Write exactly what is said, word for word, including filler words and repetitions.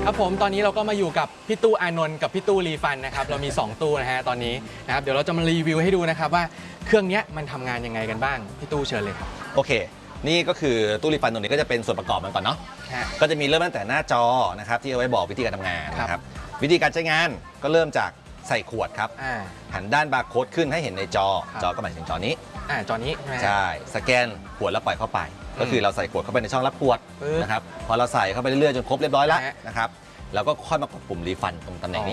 ครับผมตอนนี้เราก็มาอยู่กับพี่ตู้อานนท์กับพี่ตู้รีฟันนะครับเรามีสองตู้นะฮะตอนนี้นะครับเดี๋ยวเราจะมารีวิวให้ดูนะครับว่าเครื่องนี้มันทำงานยังไงกันบ้างพี่ตู้เชิญเลยครับโอเคนี่ก็คือตู้รีฟันตัวนี้ก็จะเป็นส่วนประกอบมันก่อนเนาะก็จะมีเริ่มตั้งแต่หน้าจอนะครับที่เอาไว้บอกวิธีการทำงานนะครับวิธีการใช้งานก็เริ่มจากใส่ขวดครับหันด้านบาร์โค้ดขึ้นให้เห็นในจอจอก็หมายถึงจอนี้อ่าจอนี้ใช่สแกนขวดแล้วปล่อยเข้าไปก็คือเราใส่ขวดเข้าไปในช่องรับขวดนะครับพอเราใส่เข้าไปเรื่อยๆจนครบเรียบร้อยแล้วนะครับแล้วก็ค่อยมากดปุ่มรีฟันตรงตำแหน่งนี้